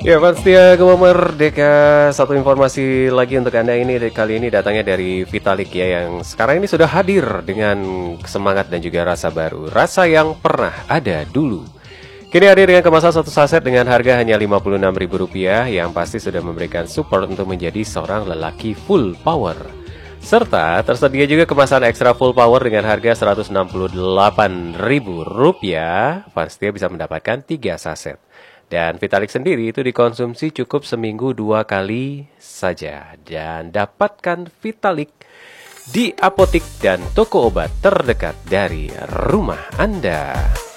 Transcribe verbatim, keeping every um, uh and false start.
Ya, Setia Gema Merdeka. Satu informasi lagi untuk Anda ini kali ini datangnya dari Vitalik ya, yang sekarang ini sudah hadir dengan semangat dan juga rasa baru. Rasa yang pernah ada dulu. Kini hadir dengan kemasan satu saset dengan harga hanya lima puluh enam ribu rupiah, yang pasti sudah memberikan support untuk menjadi seorang lelaki full power. Serta tersedia juga kemasan ekstra full power dengan harga seratus enam puluh delapan ribu rupiah. Setia bisa mendapatkan tiga saset. Dan Vitalik sendiri itu dikonsumsi cukup seminggu dua kali saja. Dan dapatkan Vitalik di apotik dan toko obat terdekat dari rumah Anda.